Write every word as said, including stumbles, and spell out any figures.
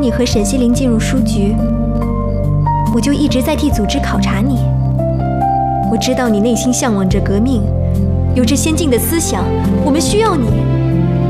从你和沈西林进入书局，我就一直在替组织考察你。我知道你内心向往着革命，有着先进的思想，我们需要你。